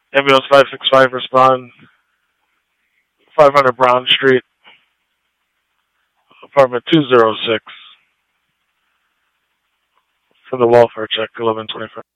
Ambulance 565, respond. 500 Brown Street, apartment 206. For the welfare check, 1125.